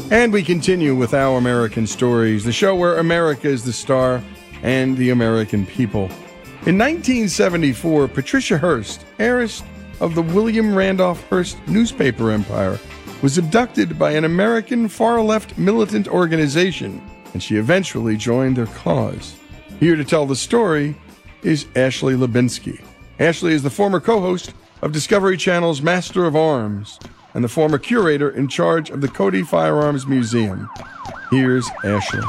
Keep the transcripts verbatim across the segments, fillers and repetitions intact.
And we continue with Our American Stories, the show where America is the star and the American people. In nineteen seventy-four, Patricia Hearst, heiress of the William Randolph Hearst newspaper empire, was abducted by an American far-left militant organization, and she eventually joined their cause. Here to tell the story is Ashley Lubinsky. Ashley is the former co-host of Discovery Channel's Master of Arms and the former curator in charge of the Cody Firearms Museum. Here's Ashley.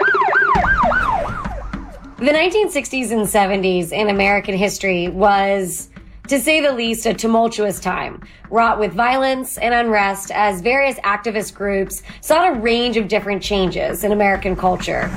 The nineteen sixties and seventies in American history was, to say the least, a tumultuous time, wrought with violence and unrest as various activist groups sought a range of different changes in American culture.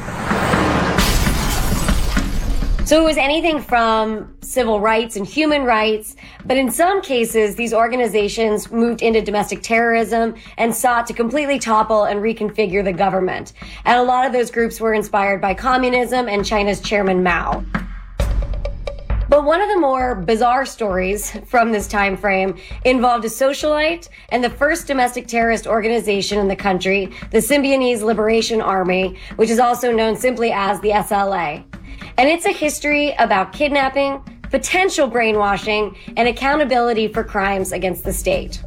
So it was anything from civil rights and human rights, but in some cases, these organizations moved into domestic terrorism and sought to completely topple and reconfigure the government. And a lot of those groups were inspired by communism and China's Chairman Mao. But one of the more bizarre stories from this time frame involved a socialite and the first domestic terrorist organization in the country, the Symbionese Liberation Army, which is also known simply as the S L A. And it's a history about kidnapping, potential brainwashing, and accountability for crimes against the state.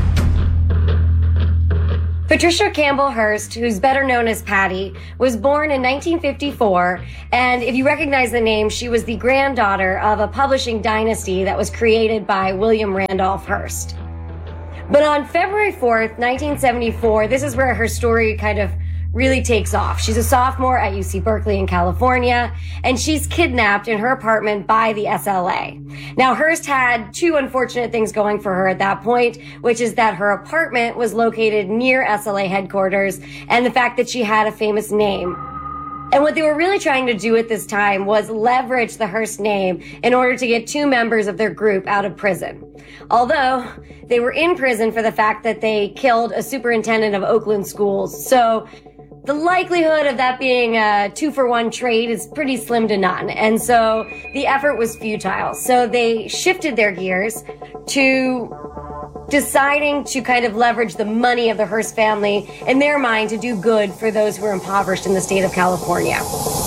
Patricia Campbell Hearst, who's better known as Patty, was born in nineteen fifty-four, and if you recognize the name, she was the granddaughter of a publishing dynasty that was created by William Randolph Hearst. But on February fourth, nineteen seventy-four, this is where her story kind of really takes off. She's a sophomore at U C Berkeley in California, and she's kidnapped in her apartment by the S L A. Now, Hearst had two unfortunate things going for her at that point, which is that her apartment was located near S L A headquarters, and the fact that she had a famous name. And what they were really trying to do at this time was leverage the Hearst name in order to get two members of their group out of prison. Although they were in prison for the fact that they killed a superintendent of Oakland schools. So the likelihood of that being a two-for-one trade is pretty slim to none. And so the effort was futile. So they shifted their gears to deciding to kind of leverage the money of the Hearst family in their mind to do good for those who were impoverished in the state of California.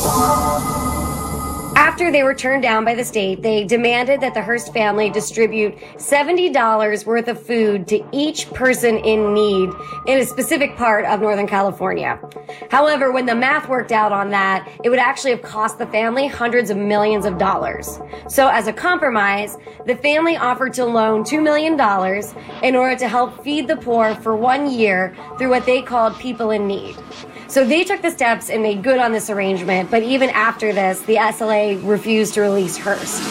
After they were turned down by the state, they demanded that the Hearst family distribute seventy dollars worth of food to each person in need in a specific part of Northern California. However, when the math worked out on that, it would actually have cost the family hundreds of millions of dollars. So as a compromise, the family offered to loan two million dollars in order to help feed the poor for one year through what they called People in Need. So they took the steps and made good on this arrangement, but even after this, the S L A refused to release Hearst.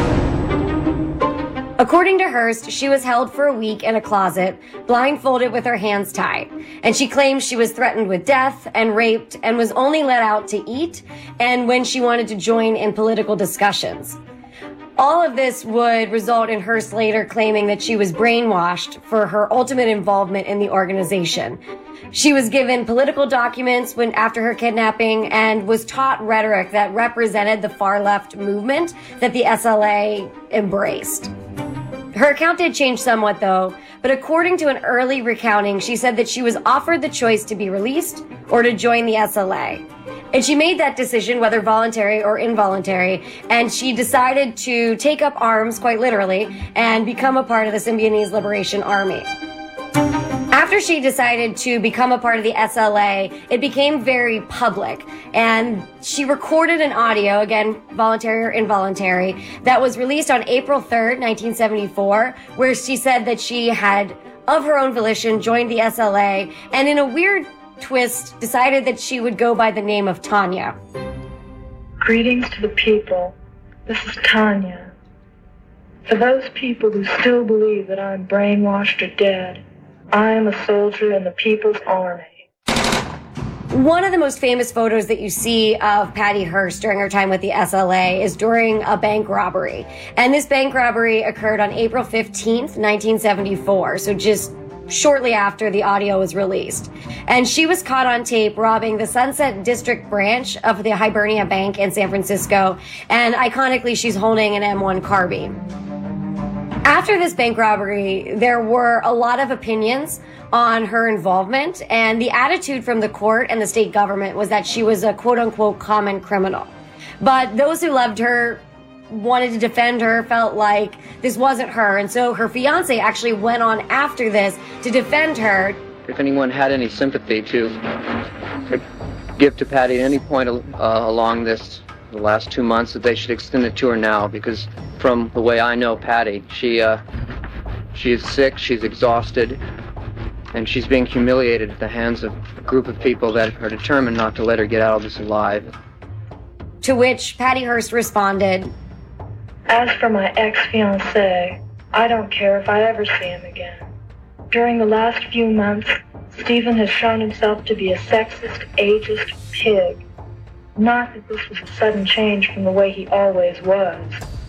According to Hearst, she was held for a week in a closet, blindfolded with her hands tied, and she claims she was threatened with death and raped and was only let out to eat and when she wanted to join in political discussions. All of this would result in Hearst later claiming that she was brainwashed for her ultimate involvement in the organization. She was given political documents when after her kidnapping and was taught rhetoric that represented the far-left movement that the S L A embraced. Her account did change somewhat, though, but according to an early recounting, she said that she was offered the choice to be released or to join the S L A. And she made that decision, whether voluntary or involuntary, and she decided to take up arms, quite literally, and become a part of the Symbionese Liberation Army. After she decided to become a part of the S L A, it became very public, and she recorded an audio, again, voluntary or involuntary, that was released on April third, nineteen seventy-four, where she said that she had, of her own volition, joined the S L A, and in a weird twist, decided that she would go by the name of Tanya. Greetings to the people. This is Tanya. For those people who still believe that I'm brainwashed or dead, I am a soldier in the People's Army. One of the most famous photos that you see of Patty Hearst during her time with the S L A is during a bank robbery. And this bank robbery occurred on April fifteenth, nineteen seventy-four, so just shortly after the audio was released. And she was caught on tape robbing the Sunset District branch of the Hibernia Bank in San Francisco. And iconically, she's holding an M one carbine. After this bank robbery, there were a lot of opinions on her involvement, and the attitude from the court and the state government was that she was a quote-unquote common criminal. But those who loved her, wanted to defend her, felt like this wasn't her, and so her fiancé actually went on after this to defend her. If anyone had any sympathy to, to give to Patty at any point uh, along this, the last two months, that they should extend it to her now, because from the way I know Patty, she, uh, she is sick, she's exhausted, and she's being humiliated at the hands of a group of people that are determined not to let her get out of this alive. To which Patty Hearst responded, "As for my ex-fiancé, I don't care if I ever see him again. During the last few months, Stephen has shown himself to be a sexist, ageist pig. Not that this was a sudden change from the way he always was."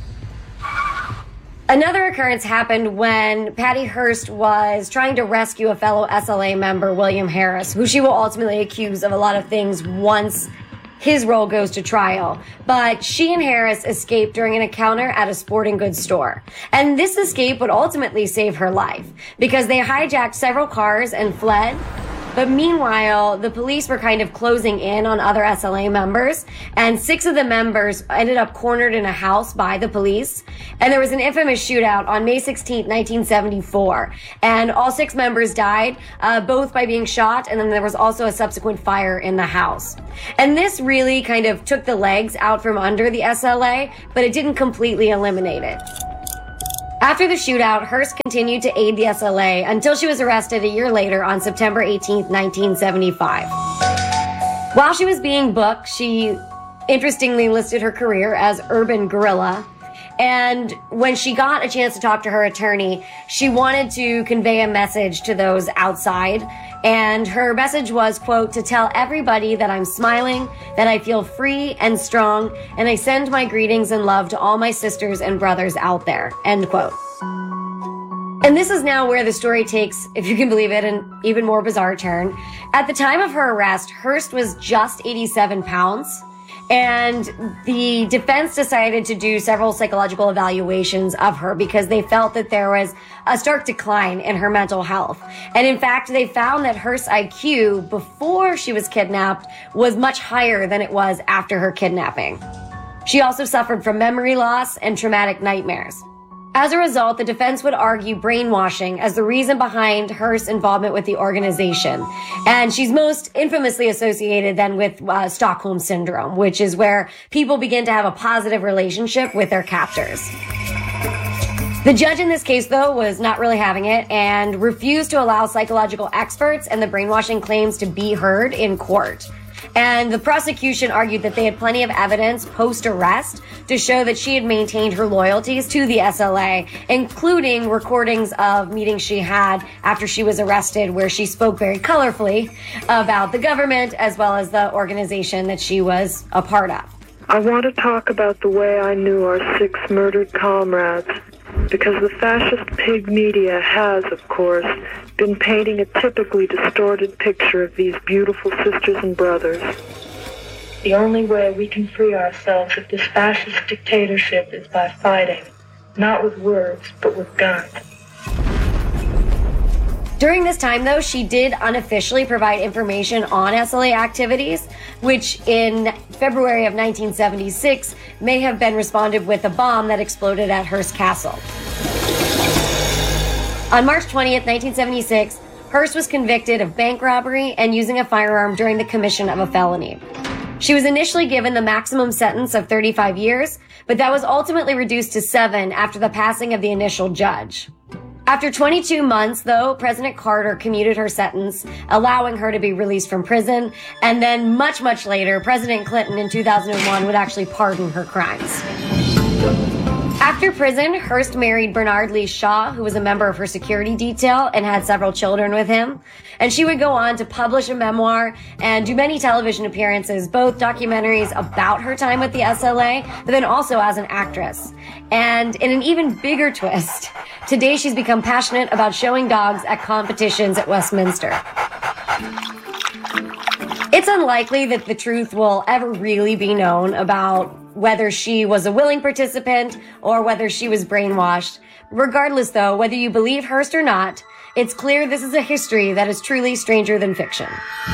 Another occurrence happened when Patty Hearst was trying to rescue a fellow S L A member, William Harris, who she will ultimately accuse of a lot of things once his role goes to trial. But she and Harris escaped during an encounter at a sporting goods store. And this escape would ultimately save her life because they hijacked several cars and fled. But meanwhile, the police were kind of closing in on other S L A members, and six of the members ended up cornered in a house by the police. And there was an infamous shootout on May sixteenth, nineteen seventy-four, and all six members died, uh, both by being shot, and then there was also a subsequent fire in the house. And this really kind of took the legs out from under the S L A, but it didn't completely eliminate it. After the shootout, Hearst continued to aid the S L A until she was arrested a year later on September eighteenth, nineteen seventy-five. While she was being booked, she interestingly listed her career as urban guerrilla. And when she got a chance to talk to her attorney, she wanted to convey a message to those outside. And her message was, quote, "to tell everybody that I'm smiling, that I feel free and strong, and I send my greetings and love to all my sisters and brothers out there," end quote. And this is now where the story takes, if you can believe it, an even more bizarre turn. At the time of her arrest, Hearst was just eighty-seven pounds. And the defense decided to do several psychological evaluations of her because they felt that there was a stark decline in her mental health. And in fact, they found that Hearst's I Q before she was kidnapped was much higher than it was after her kidnapping. She also suffered from memory loss and traumatic nightmares. As a result, the defense would argue brainwashing as the reason behind Hearst's involvement with the organization. And she's most infamously associated then with uh, Stockholm Syndrome, which is where people begin to have a positive relationship with their captors. The judge in this case, though, was not really having it and refused to allow psychological experts and the brainwashing claims to be heard in court. And the prosecution argued that they had plenty of evidence post-arrest to show that she had maintained her loyalties to the S L A, including recordings of meetings she had after she was arrested where she spoke very colorfully about the government as well as the organization that she was a part of. I want to talk about the way I knew our six murdered comrades, because the fascist pig media has, of course, been painting a typically distorted picture of these beautiful sisters and brothers. The only way we can free ourselves of this fascist dictatorship is by fighting, not with words, but with guns. During this time, though, she did unofficially provide information on S L A activities, which in February of nineteen seventy-six may have been responded with a bomb that exploded at Hearst Castle. On March twentieth, nineteen seventy-six, Hearst was convicted of bank robbery and using a firearm during the commission of a felony. She was initially given the maximum sentence of thirty-five years, but that was ultimately reduced to seven after the passing of the initial judge. After twenty-two months, though, President Carter commuted her sentence, allowing her to be released from prison. And then much, much later, President Clinton in two thousand one would actually pardon her crimes. After prison, Hearst married Bernard Lee Shaw, who was a member of her security detail and had several children with him. And she would go on to publish a memoir and do many television appearances, both documentaries about her time with the S L A, but then also as an actress. And in an even bigger twist, today she's become passionate about showing dogs at competitions at Westminster. It's unlikely that the truth will ever really be known about whether she was a willing participant or whether she was brainwashed. Regardless, though, whether you believe Hearst or not, it's clear this is a history that is truly stranger than fiction.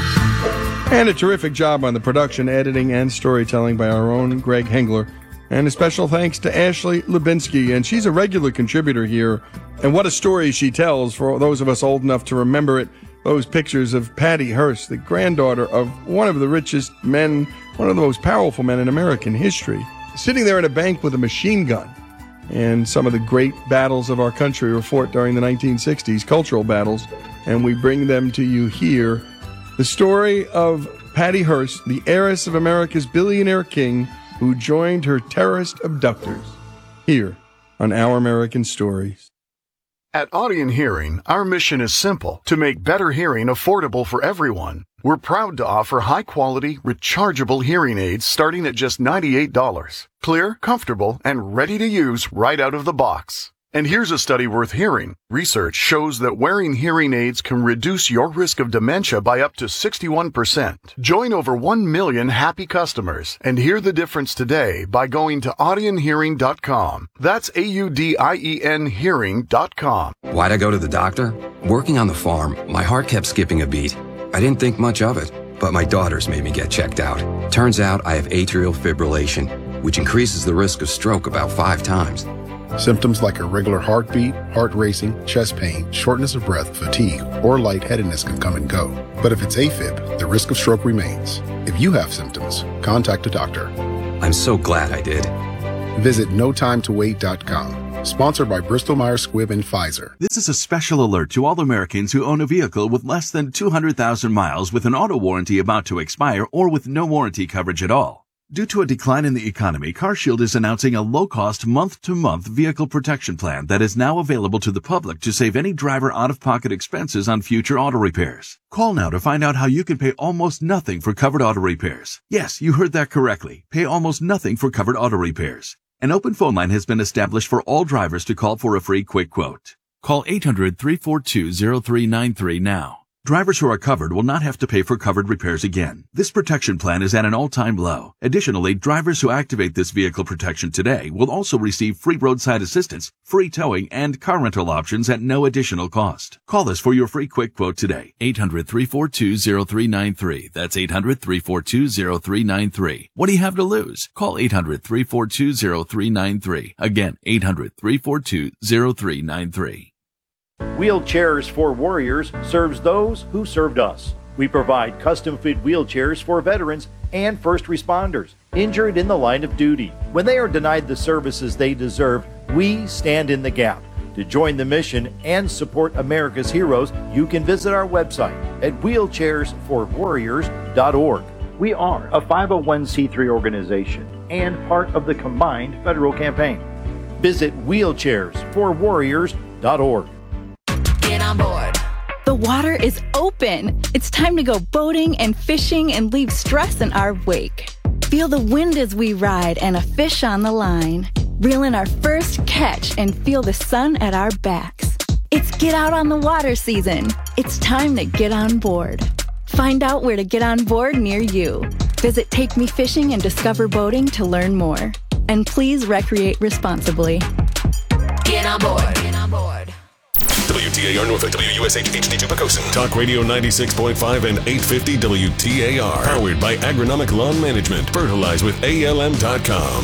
And a terrific job on the production, editing, and storytelling by our own Greg Hengler. And a special thanks to Ashley Lubinsky, and she's a regular contributor here. And what a story she tells for those of us old enough to remember it. Those pictures of Patty Hearst, the granddaughter of one of the richest men, one of the most powerful men in American history, sitting there in a bank with a machine gun. And some of the great battles of our country were fought during the nineteen sixties, cultural battles, and we bring them to you here. The story of Patty Hearst, the heiress of America's billionaire king, who joined her terrorist abductors, here on Our American Stories. At Audion Hearing, our mission is simple: to make better hearing affordable for everyone. We're proud to offer high-quality, rechargeable hearing aids starting at just ninety-eight dollars. Clear, comfortable, and ready to use right out of the box. And here's a study worth hearing. Research shows that wearing hearing aids can reduce your risk of dementia by up to sixty-one percent. Join over one million happy customers and hear the difference today by going to audion hearing dot com. That's A U D I E N hearing dot com. Why'd I go to the doctor? Working on the farm, my heart kept skipping a beat. I didn't think much of it, but my daughters made me get checked out. Turns out I have atrial fibrillation, which increases the risk of stroke about five times. Symptoms like irregular heartbeat, heart racing, chest pain, shortness of breath, fatigue, or lightheadedness can come and go. But if it's AFib, the risk of stroke remains. If you have symptoms, contact a doctor. I'm so glad I did. Visit no time to wait dot com. Sponsored by Bristol Myers Squibb and Pfizer. This is a special alert to all Americans who own a vehicle with less than two hundred thousand miles with an auto warranty about to expire or with no warranty coverage at all. Due to a decline in the economy, CarShield is announcing a low-cost month-to-month vehicle protection plan that is now available to the public to save any driver out-of-pocket expenses on future auto repairs. Call now to find out how you can pay almost nothing for covered auto repairs. Yes, you heard that correctly. Pay almost nothing for covered auto repairs. An open phone line has been established for all drivers to call for a free quick quote. Call eight hundred, three four two, zero three nine three now. Drivers who are covered will not have to pay for covered repairs again. This protection plan is at an all-time low. Additionally, drivers who activate this vehicle protection today will also receive free roadside assistance, free towing, and car rental options at no additional cost. Call us for your free quick quote today. eight hundred, three four two, zero three nine three. That's eight hundred, three four two, zero three nine three. What do you have to lose? Call eight hundred, three four two, zero three nine three. Again, eight hundred, three four two, zero three nine three. Wheelchairs for Warriors serves those who served us. We provide custom-fit wheelchairs for veterans and first responders injured in the line of duty. When they are denied the services they deserve, we stand in the gap. To join the mission and support America's heroes, you can visit our website at wheelchairs for warriors dot org. We are a five oh one c three organization and part of the combined federal campaign. Visit wheelchairs for warriors dot org. Get on board. The water is open. It's time to go boating and fishing and leave stress in our wake. Feel the wind as we ride and a fish on the line. Reel in our first catch and feel the sun at our backs. It's get out on the water season. It's time to get on board. Find out where to get on board near you. Visit Take Me Fishing and Discover Boating to learn more. And please recreate responsibly. Get on board. Get on board. W T A R Norfolk, W U S H H D two Pocosin. Talk Radio ninety-six point five and eight fifty W T A R. Powered by Agronomic Lawn Management. Fertilize with A L M dot com.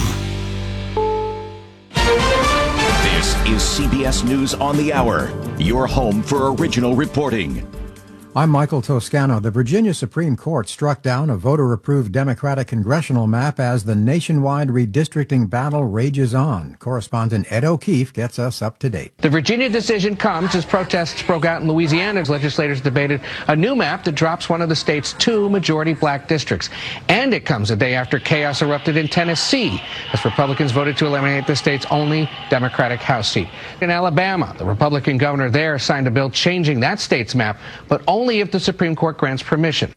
This is C B S News on the Hour, your home for original reporting. I'm Michael Toscano. The Virginia Supreme Court struck down a voter-approved Democratic congressional map as the nationwide redistricting battle rages on. Correspondent Ed O'Keefe gets us up to date. The Virginia decision comes as protests broke out in Louisiana as legislators debated a new map that drops one of the state's two majority black districts. And it comes a day after chaos erupted in Tennessee as Republicans voted to eliminate the state's only Democratic House seat. In Alabama, the Republican governor there signed a bill changing that state's map, but only Only if the Supreme Court grants permission.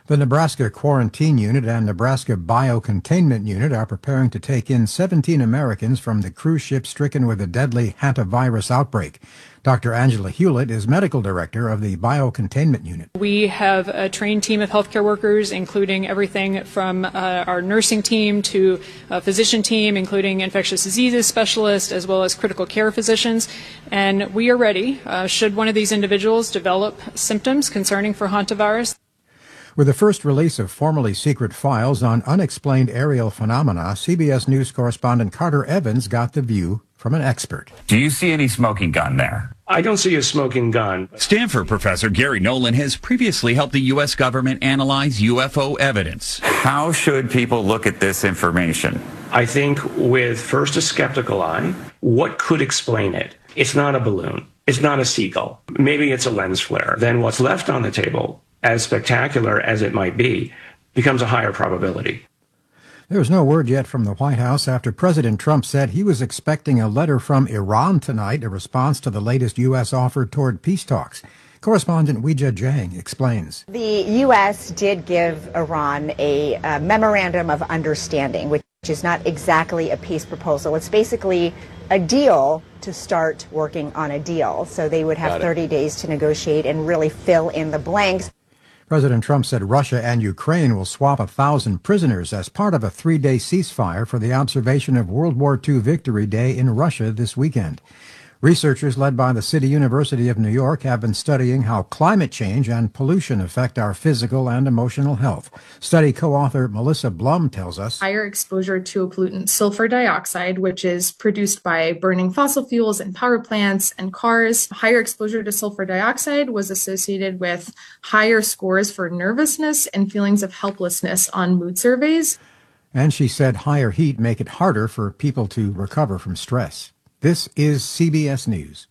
The Nebraska Quarantine Unit and Nebraska Biocontainment Unit are preparing to take in seventeen Americans from the cruise ship stricken with a deadly hantavirus outbreak. Doctor Angela Hewlett is medical director of the Biocontainment Unit. We have a trained team of healthcare workers, including everything from uh, our nursing team to a physician team, including infectious diseases specialists, as well as critical care physicians. And we are ready, uh, should one of these individuals develop symptoms concerning for hantavirus. With the first release of formerly secret files on unexplained aerial phenomena, C B S News correspondent Carter Evans got the view from an expert. Do you see any smoking gun there? I don't see a smoking gun. Stanford professor Gary Nolan has previously helped the U S government analyze U F O evidence. How should people look at this information? I think with first a skeptical eye, what could explain it? It's not a balloon. It's not a seagull. Maybe it's a lens flare. Then what's left on the table, as spectacular as it might be, becomes a higher probability. There was no word yet from the White House after President Trump said he was expecting a letter from Iran tonight, a response to the latest U S offer toward peace talks. Correspondent Weijia Jiang explains. The U S did give Iran a, a memorandum of understanding, which is not exactly a peace proposal. It's basically a deal to start working on a deal. So they would have thirty days to negotiate and really fill in the blanks. President Trump said Russia and Ukraine will swap a thousand prisoners as part of a three-day ceasefire for the observation of World War Two Victory Day in Russia this weekend. Researchers led by the City University of New York have been studying how climate change and pollution affect our physical and emotional health. Study co-author Melissa Blum tells us higher exposure to a pollutant, sulfur dioxide, which is produced by burning fossil fuels in power plants and cars. Higher exposure to sulfur dioxide was associated with higher scores for nervousness and feelings of helplessness on mood surveys. And she said higher heat make it harder for people to recover from stress. This is C B S News.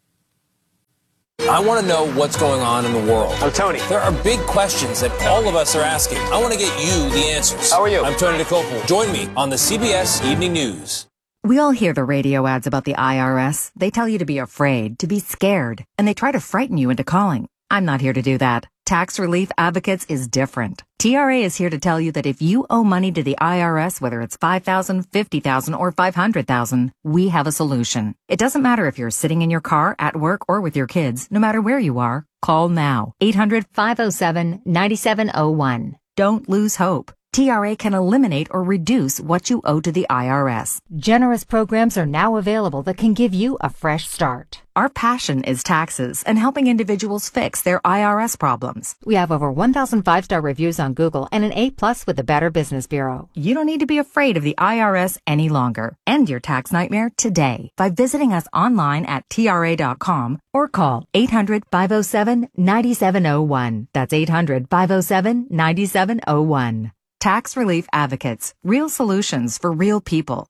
I want to know what's going on in the world. I'm Tony. There are big questions that all of us are asking. I want to get you the answers. How are you? I'm Tony DeCopel. Join me on the C B S Evening News. We all hear the radio ads about the I R S. They tell you to be afraid, to be scared, and they try to frighten you into calling. I'm not here to do that. Tax Relief Advocates is different. T R A is here to tell you that if you owe money to the I R S, whether it's five thousand dollars, fifty thousand dollars, or five hundred thousand dollars, we have a solution. It doesn't matter if you're sitting in your car, at work, or with your kids. No matter where you are, call now. eight hundred, five oh seven, nine seven oh one. Don't lose hope. T R A can eliminate or reduce what you owe to the I R S. Generous programs are now available that can give you a fresh start. Our passion is taxes and helping individuals fix their I R S problems. We have over one thousand five-star reviews on Google and an A plus with the Better Business Bureau. You don't need to be afraid of the I R S any longer. End your tax nightmare today by visiting us online at T R A dot com or call eight hundred, five oh seven, nine seven oh one. That's eight hundred, five oh seven, nine seven oh one. Tax Relief Advocates. Real solutions for real people.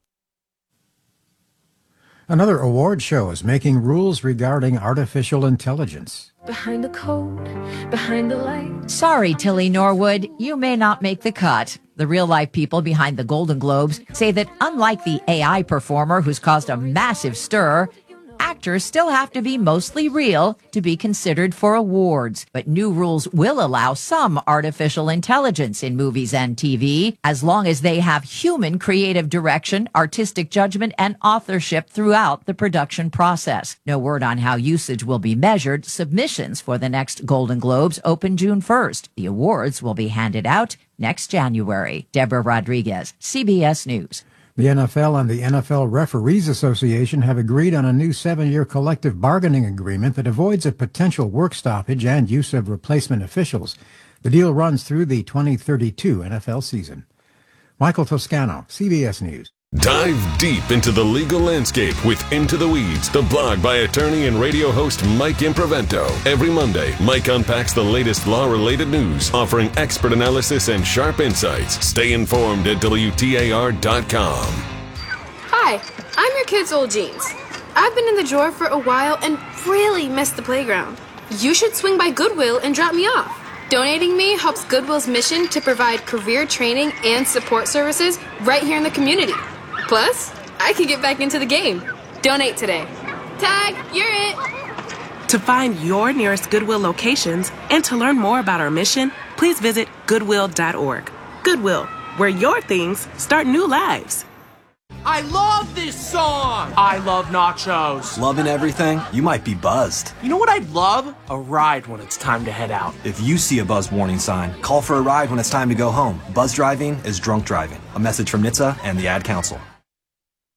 Another award show is making rules regarding artificial intelligence. Behind the code, behind the light. Sorry, Tilly Norwood, you may not make the cut. The real-life people behind the Golden Globes say that unlike the A I performer who's caused a massive stir, actors still have to be mostly real to be considered for awards. But new rules will allow some artificial intelligence in movies and T V, as long as they have human creative direction, artistic judgment, and authorship throughout the production process. No word on how usage will be measured. Submissions for the next Golden Globes open June first. The awards will be handed out next January. Deborah Rodriguez, C B S News. The N F L and the N F L Referees Association have agreed on a new seven-year collective bargaining agreement that avoids a potential work stoppage and use of replacement officials. The deal runs through the twenty thirty-two N F L season. Michael Toscano, C B S News. Dive deep into the legal landscape with Into the Weeds, the blog by attorney and radio host Mike Improvento. Every Monday, Mike unpacks the latest law-related news, offering expert analysis and sharp insights. Stay informed at W T A R dot com. Hi, I'm your kid's old jeans. I've been in the drawer for a while and really missed the playground. You should swing by Goodwill and drop me off. Donating me helps Goodwill's mission to provide career training and support services right here in the community. Plus, I can get back into the game. Donate today. Tag, you're it. To find your nearest Goodwill locations and to learn more about our mission, please visit goodwill dot org. Goodwill, where your things start new lives. I love this song! I love nachos. Loving everything? You might be buzzed. You know what I'd love? A ride when it's time to head out. If you see a buzz warning sign, call for a ride when it's time to go home. Buzz driving is drunk driving. A message from N H T S A and the Ad Council.